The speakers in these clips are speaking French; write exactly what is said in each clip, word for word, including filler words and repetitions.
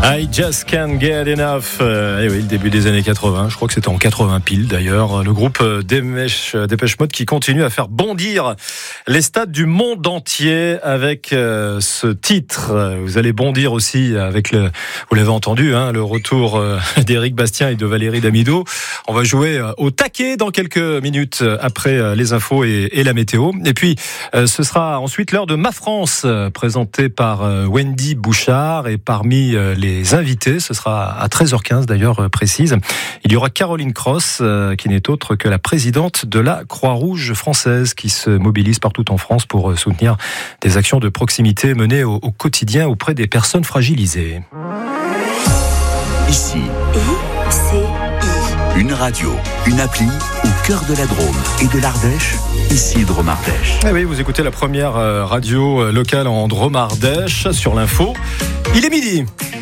I just can't get enough. Euh, et oui, le début des années quatre-vingts. Je crois que c'était en quatre-vingts pile d'ailleurs. Le groupe Dépêche, Dépêche Mode qui continue à faire bondir les stades du monde entier avec euh, ce titre. Vous allez bondir aussi avec le, vous l'avez entendu, hein, le retour euh, d'Éric Bastien et de Valérie Damido. On va jouer euh, au taquet dans quelques minutes après euh, les infos et, et la météo. Et puis, euh, ce sera ensuite l'heure de Ma France, euh, présentée par euh, Wendy Bouchard. Et parmi euh, les Les invités, ce sera à treize heures quinze d'ailleurs précise. Il y aura Caroline Cross, euh, qui n'est autre que la présidente de la Croix-Rouge française, qui se mobilise partout en France pour soutenir des actions de proximité menées au, au quotidien auprès des personnes fragilisées. Ici, I C I. Une radio, une appli au cœur de la Drôme et de l'Ardèche. Ici Drôme Ardèche. Eh oui, vous écoutez la première radio locale en Drôme Ardèche sur l'info. Il est midi.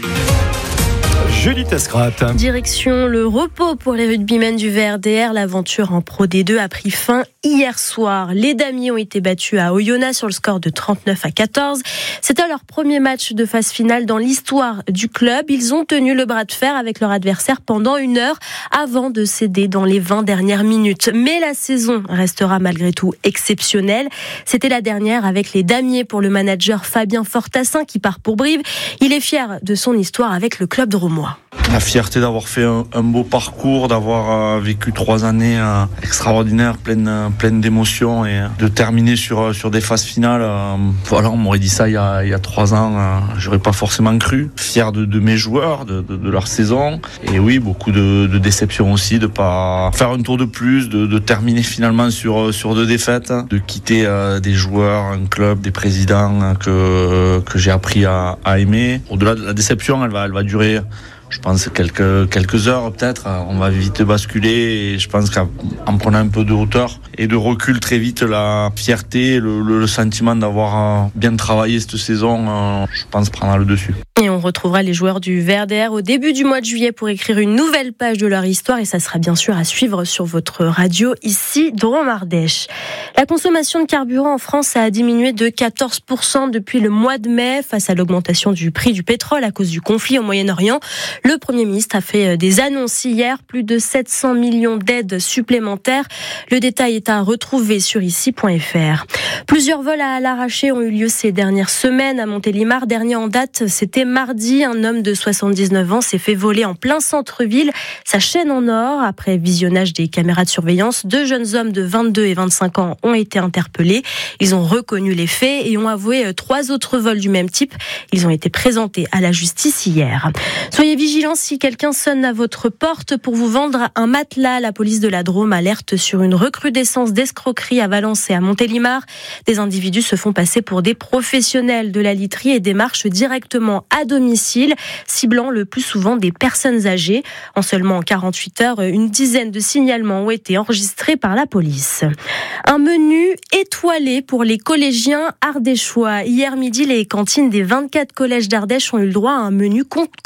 Julie Tescrat. Direction le repos pour les rugbymen du V R D R. L'aventure en Pro D deux a pris fin hier soir. Les Damiers ont été battus à Oyonnax sur le score de trente-neuf à quatorze. C'était leur premier match de phase finale dans l'histoire du club. Ils ont tenu le bras de fer avec leur adversaire pendant une heure avant de céder dans les vingt dernières minutes. Mais la saison restera malgré tout exceptionnelle. C'était la dernière avec les Damiers pour le manager Fabien Fortassin qui part pour Brive. Il est fier de son histoire avec le club drômois. La fierté d'avoir fait un, un beau parcours, d'avoir euh, vécu trois années euh, extraordinaires, pleines, euh, pleines d'émotions et euh, de terminer sur, euh, sur des phases finales. Euh, voilà, on m'aurait dit ça il y a, il y a trois ans, euh, j'aurais pas forcément cru. Fier de, de mes joueurs, de, de, de leur saison. Et oui, beaucoup de, de déception aussi, de pas faire un tour de plus, de, de terminer finalement sur, sur deux défaites, de quitter euh, des joueurs, un club, des présidents que, que j'ai appris à, à aimer. Au-delà de la déception, elle va, elle va durer... Je pense quelques quelques heures peut-être, on va vite basculer et je pense qu'en prenant un peu de hauteur et de recul très vite, la fierté, le, le, le sentiment d'avoir bien travaillé cette saison, je pense prendra le dessus. Et on retrouvera les joueurs du V R D R au début du mois de juillet pour écrire une nouvelle page de leur histoire et ça sera bien sûr à suivre sur votre radio ici, Drôme Ardèche. La consommation de carburant en France a diminué de quatorze pour cent depuis le mois de mai face à l'augmentation du prix du pétrole à cause du conflit au Moyen-Orient. Le Premier ministre a fait des annonces hier, plus de sept cents millions d'aides supplémentaires. Le détail est à retrouver sur ici point f r. Plusieurs vols à l'arraché ont eu lieu ces dernières semaines à Montélimar. Dernier en date, c'était mardi. Un homme de soixante-dix-neuf ans s'est fait voler en plein centre-ville sa chaîne en or. Après visionnage des caméras de surveillance, deux jeunes hommes de vingt-deux et vingt-cinq ans ont été interpellés. Ils ont reconnu les faits et ont avoué trois autres vols du même type. Ils ont été présentés à la justice hier. Soyez vigilants si quelqu'un sonne à votre porte pour vous vendre un matelas. La police de la Drôme alerte sur une recrudescence d'escroquerie à Valence et à Montélimar. Des individus se font passer pour des professionnels de la literie et démarchent directement à domicile, ciblant le plus souvent des personnes âgées. En seulement quarante-huit heures, une dizaine de signalements ont été enregistrés par la police. Un menu étoilé pour les collégiens ardéchois. Hier midi, les cantines des vingt-quatre collèges d'Ardèche ont eu le droit à un menu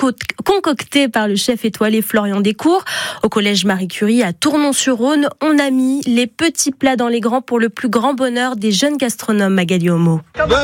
concocté par le chef étoilé Florian Descours. Au collège Marie Curie à Tournon-sur-Rhône, on a mis les petits plats dans les grands pour le plus grand bonheur des jeunes gastronomes. Magali Homo.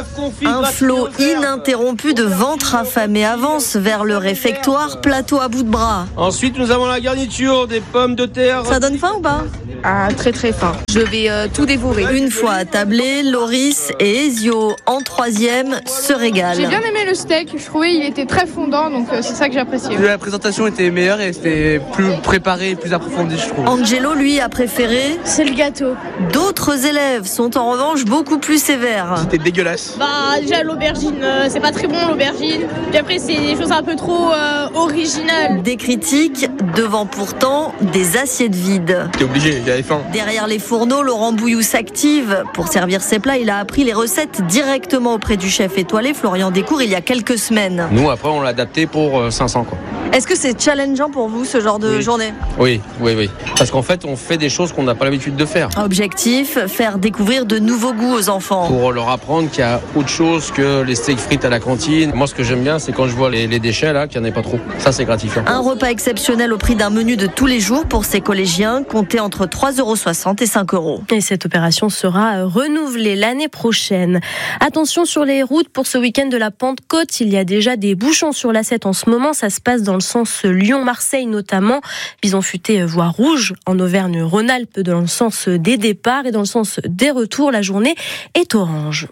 Un flot ininterrompu de ventres affamés avance vers le réfectoire, plateau à bout de bras. Ensuite, nous avons la garniture, des pommes de terre. Ça donne faim ou pas ? Ah, très très faim. Je vais euh, tout dévorer. Une fois attablés, Loris et Ezio, en troisième, se régalent. J'ai bien aimé le steak, je trouvais il était très fondant, donc euh, c'est ça que j'ai apprécié. La présentation était meilleure et c'était plus préparé et plus approfondi, je trouve. Angelo, lui, a préféré... C'est le gâteau. D'autres élèves sont en revanche beaucoup plus sévères. C'était dégueulasse. Bah déjà l'aubergine, euh, c'est pas très bon l'aubergine. Puis après c'est des choses un peu trop euh, originales. Des critiques devant pourtant des assiettes vides. T'es obligé, j'avais faim. Derrière les fourneaux, Laurent Bouillou s'active. Pour servir ses plats, il a appris les recettes directement auprès du chef étoilé Florian Descours il y a quelques semaines. Nous après on l'a adapté pour cinq cents quoi. Est-ce que c'est challengeant pour vous ce genre de oui. journée ? Oui, oui, oui. Parce qu'en fait, on fait des choses qu'on n'a pas l'habitude de faire. Objectif, faire découvrir de nouveaux goûts aux enfants. Pour leur apprendre qu'il y a autre chose que les steaks frites à la cantine. Moi, ce que j'aime bien, c'est quand je vois les, les déchets, là, qu'il n'y en ait pas trop. Ça, c'est gratifiant. Un repas exceptionnel au prix d'un menu de tous les jours pour ces collégiens, compté entre trois euros soixante et cinq euros. Et cette opération sera renouvelée l'année prochaine. Attention sur les routes pour ce week-end de la Pentecôte. Il y a déjà des bouchons sur l'A sept en ce moment. Ça se passe dans le sens Lyon-Marseille notamment. Bison-Futé, voie rouge en Auvergne-Rhône-Alpes dans le sens des départs et dans le sens des retours. La journée est orange.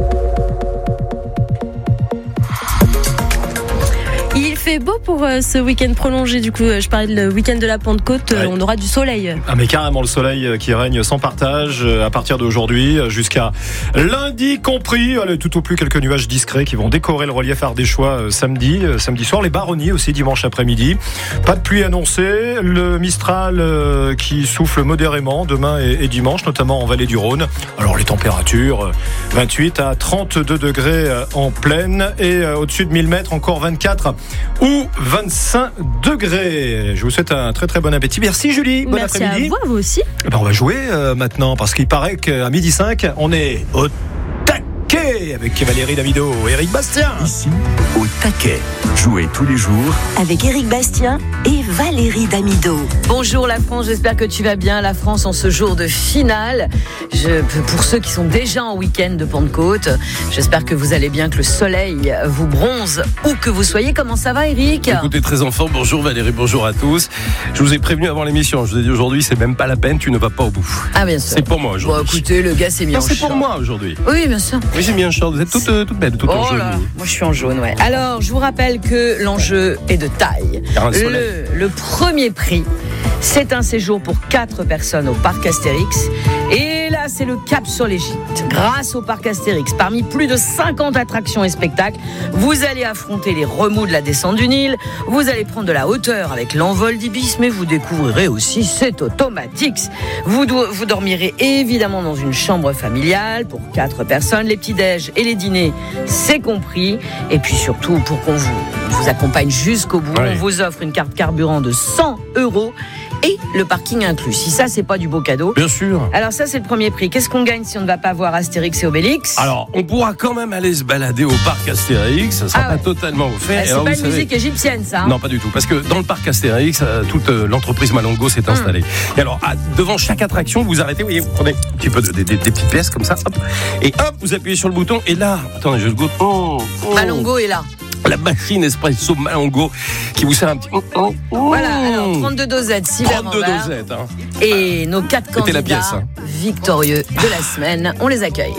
Il fait beau pour ce week-end prolongé. Du coup, je parlais de le week-end de la Pentecôte. Ouais. On aura du soleil. Ah, mais carrément le soleil qui règne sans partage à partir d'aujourd'hui jusqu'à lundi compris. Allez, tout au plus quelques nuages discrets qui vont décorer le relief ardéchois samedi, samedi soir. Les baronnies aussi dimanche après-midi. Pas de pluie annoncée. Le Mistral qui souffle modérément demain et dimanche, notamment en vallée du Rhône. Alors les températures, vingt-huit à trente-deux degrés en plaine et au-dessus de mille mètres encore vingt-quatre ou vingt-cinq degrés. Je vous souhaite un très très bon appétit. Merci Julie, bon Merci après-midi. Merci à vous, vous aussi. Ben, on va jouer euh, maintenant parce qu'il paraît qu'à midi cinq, on est au taquet avec Valérie Damido et Éric Bastien. Ici, au taquet. Jouez tous les jours avec Éric Bastien et Valérie Damido. Bonjour la France, j'espère que tu vas bien. La France en ce jour de finale. Je, pour ceux qui sont déjà en week-end de Pentecôte, j'espère que vous allez bien, que le soleil vous bronze où que vous soyez. Comment ça va Éric ? Écoutez, très en forme. Bonjour Valérie, bonjour à tous. Je vous ai prévenu avant l'émission, je vous ai dit aujourd'hui, c'est même pas la peine, tu ne vas pas au bout. Ah bien sûr. C'est pour moi aujourd'hui. Bon écoutez, le gars s'est mis non, en c'est short. pour moi aujourd'hui. Oui, bien sûr. Oui, j'ai mis un short. Vous êtes toutes, toutes belles, toutes oh en jaune. Là, moi je suis en jaune, ouais. Alors, je vous rappelle que l'enjeu est de taille. Le, le premier prix, c'est un séjour pour quatre personnes au parc Astérix. Et là, c'est le cap sur l'Égypte. Grâce au parc Astérix, parmi plus de cinquante attractions et spectacles, vous allez affronter les remous de la descente du Nil, vous allez prendre de la hauteur avec l'envol d'Ibis, mais vous découvrirez aussi cet Automatix. Vous, do- vous dormirez évidemment dans une chambre familiale pour quatre personnes. Les petits-déj et les dîners, c'est compris. Et puis surtout, pour qu'on vous, vous accompagne jusqu'au bout, ouais. On vous offre une carte carburant de cent euros. Et le parking inclus. Si ça, c'est pas du beau cadeau. Bien sûr. Alors ça, c'est le premier prix. Qu'est-ce qu'on gagne si on ne va pas voir Astérix et Obélix ? Alors, on pourra quand même aller se balader au parc Astérix. Ça sera ah ouais. pas totalement offert. Ah, c'est alors, pas une savez... musique égyptienne, ça. Hein non, pas du tout. Parce que dans le parc Astérix, toute l'entreprise Malongo s'est installée. Mmh. Et alors, à, devant chaque attraction, vous arrêtez, vous voyez, vous prenez un petit peu de, de, de, des petites pièces comme ça, hop, et hop, vous appuyez sur le bouton. Et là, attendez, je le goûte. Oh, oh. Malongo est là. La machine espresso Malongo qui vous sert un petit. Voilà, alors trente-deux dosettes, six verres en verre. trente-deux dosettes, hein. Et nos quatre candidats la pièce, hein. victorieux de la semaine, on les accueille.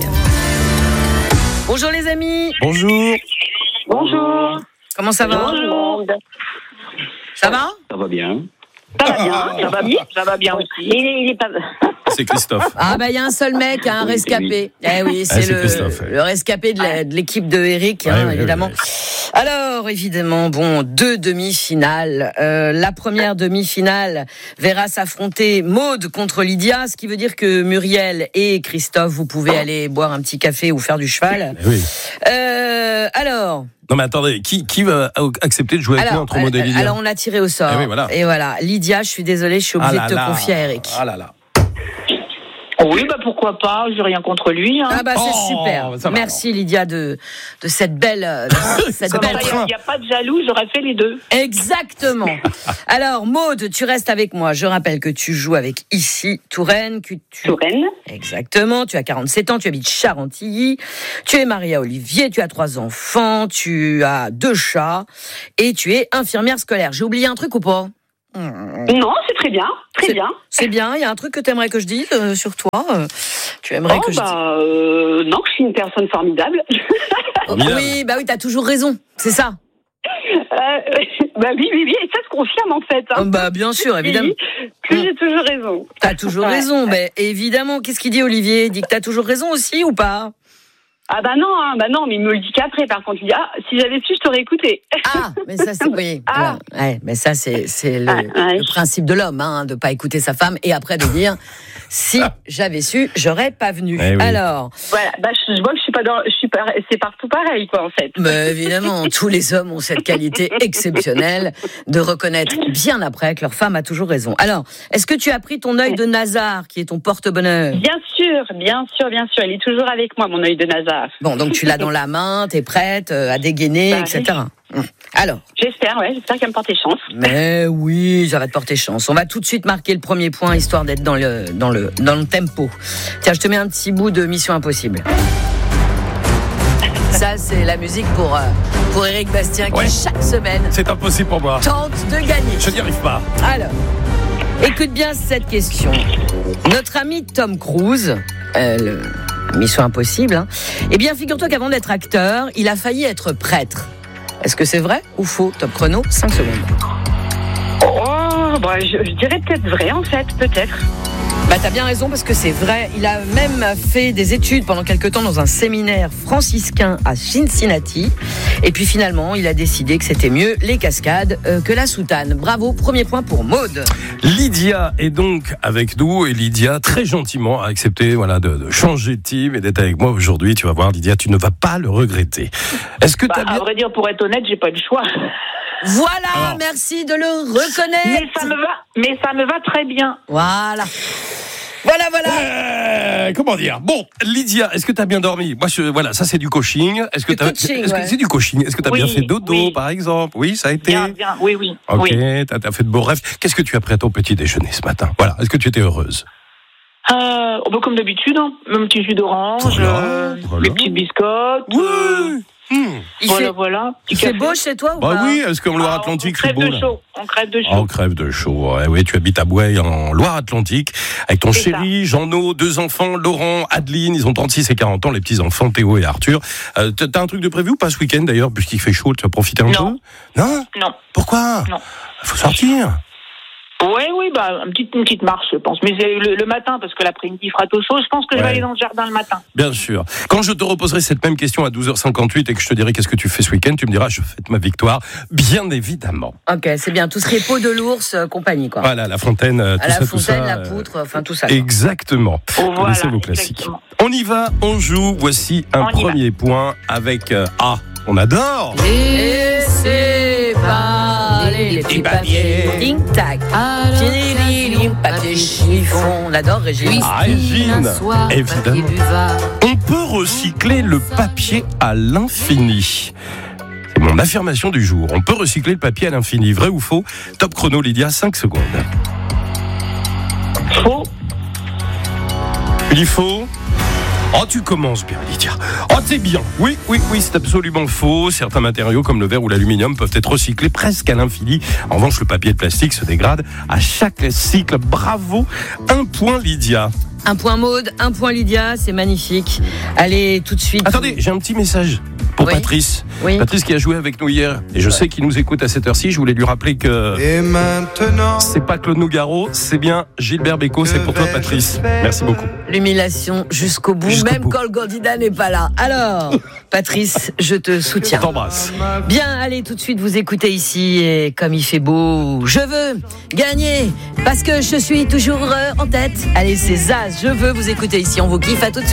Bonjour les amis. Bonjour. Bonjour. Comment ça va ? Bonjour. Ça va ? Ça va bien. Ça va bien, ça va bien, ça va bien aussi. Il est, il est pas... C'est Christophe. Ah bah il y a un seul mec, un oui, rescapé. C'est eh oui, c'est, ah, c'est le, Christophe, ouais. le rescapé de, la, de l'équipe de Eric, hein, ouais, évidemment. Ouais, ouais. Alors évidemment, bon, deux demi-finales. Euh, la première demi-finale verra s'affronter Maude contre Lydia, ce qui veut dire que Muriel et Christophe, vous pouvez aller boire un petit café ou faire du cheval. Oui. Euh, alors. Non mais attendez, qui, qui va accepter de jouer avec alors, nous entre Maud et Lydia ? Alors on l'a tiré au sort. Et, oui, voilà. Et voilà, Lydia, je suis désolée, je suis obligée ah là de te là. confier à Eric. Ah là là. Oui, bah pourquoi pas, j'ai rien contre lui. Hein. Ah bah c'est oh, super. Merci alors. Lydia de, de cette belle... De cette belle il n'y a, a pas de jaloux, j'aurais fait les deux. Exactement. Alors Maude, tu restes avec moi. Je rappelle que tu joues avec Ici, Touraine. Que tu... Touraine. Exactement, tu as quarante-sept ans, tu habites Charentilly. Tu es mariée à Olivier, tu as trois enfants, tu as deux chats et tu es infirmière scolaire. J'ai oublié un truc ou pas ? Non, c'est très bien, très c'est, bien. C'est bien, il y a un truc que tu aimerais que je dise euh, sur toi euh, Tu aimerais oh, que bah, je dise euh, non, je suis une personne formidable. Oui, bah oui, t'as toujours raison, c'est ça. Euh, bah oui, oui, oui, et ça se confirme en fait. Hein. Bah bien sûr, évidemment. Que j'ai toujours raison. T'as toujours ouais. raison, mais évidemment, qu'est-ce qu'il dit Olivier ? Il dit que t'as toujours raison aussi ou pas ? Ah bah non, hein, bah non, mais il me le dit qu'après. Par contre, il dit ah, si j'avais su, je t'aurais écouté. Ah, mais ça c'est oui. Ah. Alors, ouais, mais ça c'est c'est le, Ah, ouais. le principe de l'homme, hein, de pas écouter sa femme et après de dire si j'avais su, j'aurais pas venu. Eh oui. Alors, Voilà, bah je, je vois que je suis pas dans, je suis pas, c'est partout pareil quoi en fait. mais évidemment, tous les hommes ont cette qualité exceptionnelle de reconnaître bien après que leur femme a toujours raison. Alors, est-ce que tu as pris ton œil de Nazar, qui est ton porte-bonheur? Bien sûr, bien sûr, bien sûr, il est toujours avec moi, mon œil de Nazar. Bon, donc tu l'as dans la main, t'es prête euh, à dégainer, Bah, et cetera. Hum. Alors, J'espère, ouais, j'espère qu'elle me porter chance. mais oui, ça va te porter chance. On va tout de suite marquer le premier point, histoire d'être dans le, dans le, dans le tempo. Tiens, je te mets un petit bout de Mission Impossible. Ça, c'est la musique pour, euh, pour Éric Bastien, qui Ouais. chaque semaine C'est impossible pour moi. tente de gagner. Je n'y arrive pas. Alors, écoute bien cette question. Notre ami Tom Cruise, euh, le Mission Impossible, hein, eh bien, figure-toi qu'avant d'être acteur, il a failli être prêtre. Est-ce que c'est vrai ou faux? Top chrono, cinq secondes. Oh, bah je, je dirais peut-être vrai en fait, peut-être. Bah t'as bien raison parce que c'est vrai. Il a même fait des études pendant quelque temps dans un séminaire franciscain à Cincinnati. Et puis finalement, il a décidé que c'était mieux les cascades euh, que la soutane. Bravo, premier point pour Maude. Lydia est donc avec nous et Lydia très gentiment a accepté voilà de, de changer de team et d'être avec moi aujourd'hui. Tu vas voir Lydia, tu ne vas pas le regretter. Est-ce que Bah, t'as bien... à vrai dire, pour être honnête, j'ai pas le choix. Voilà, Alors. merci de le reconnaître. Mais ça me va, mais ça me va très bien. Voilà. Voilà, voilà. Euh, comment dire? Bon, Lydia, est-ce que tu as bien dormi? Moi, je, voilà, ça c'est du coaching. Est-ce que Du t'as, coaching, est-ce ouais. que c'est du coaching? Est-ce que tu as Oui, bien fait dodo, oui. par exemple? Oui, ça a été. Bien, bien, oui, oui. Ok, oui. t'as, t'as fait de beaux rêves. Qu'est-ce que tu as pris à ton petit déjeuner ce matin? Voilà, est-ce que tu étais heureuse? Euh, oh, bah, comme d'habitude, hein, mon petit jus d'orange, Voilà, euh, voilà. les petites biscottes. euh, Hmm. Il voilà, fait, voilà. Petit il fait café. beau chez toi ou Bah pas? oui, est-ce qu'en Ah, Loire-Atlantique on c'est crève beau de là? chaud. On crève de chaud. Oh, crève de chaud. Ouais, oui, tu habites à Boueil en Loire-Atlantique avec ton C'est chéri, Jean-No, deux enfants, Laurent, Adeline. Ils ont trente-six et quarante ans, les petits enfants, Théo et Arthur. Euh, t'as t'as un truc de prévu ou pas ce week-end d'ailleurs, puisqu'il fait chaud, tu vas profiter un Non. peu? Non. Non. Pourquoi? Non. Faut sortir. Oui, oui, bah, une petite, une petite marche, je pense. Mais c'est le, le matin, parce que l'après-midi il fera tout chaud. Je pense que je Ouais. vais aller dans le jardin le matin. Bien sûr. Quand je te reposerai cette même question à douze heures cinquante-huit et que je te dirai qu'est-ce que tu fais ce week-end, tu me diras je fête ma victoire, bien évidemment. Ok, c'est bien. Tout ce qui est peau de l'ours, euh, compagnie, quoi. Voilà, la fontaine, euh, tout À la ça, tout fontaine, ça. la euh, poutre, enfin tout ça. quoi. Exactement. Oh, voilà, Connaissez vos classiques. exactement. On y va, on joue. Voici un On y premier point avec euh, A. On adore. Laissez parler les petits papiers. Tic-tac. Tirilim, papier chiffon. On adore, Régine. Ah, Régine, évidemment. On peut recycler le papier à l'infini. C'est mon affirmation du jour. On peut recycler le papier à l'infini. Vrai ou faux? Top chrono, Lydia, cinq secondes. Faux. Tu dis faux? Oh, tu commences bien, Lydia. Oh, t'es bien. Oui, oui, oui, c'est absolument faux. Certains matériaux, comme le verre ou l'aluminium, peuvent être recyclés presque à l'infini. En revanche, le papier de plastique se dégrade à chaque cycle. Bravo. Un point, Lydia. Un point Maude, un point Lydia, c'est magnifique. Allez, tout de suite. Attendez, j'ai un petit message pour Oui. Patrice. Oui. Patrice qui a joué avec nous hier. Et je sais qu'il nous écoute à cette heure-ci. Je voulais lui rappeler que Et maintenant, c'est pas Claude Nougaro, c'est bien Gilbert Bécaud. C'est pour toi, Patrice. Merci beaucoup. L'humiliation jusqu'au bout, Jusqu'au même bout. quand le candidat n'est pas là. Alors, Patrice, je te soutiens. Je t'embrasse. Bien, allez, tout de suite, vous écoutez ici, et comme il fait beau, je veux gagner, parce que je suis toujours euh, en tête. Allez, c'est Zaz, je veux vous écouter ici, on vous kiffe, à tout de suite.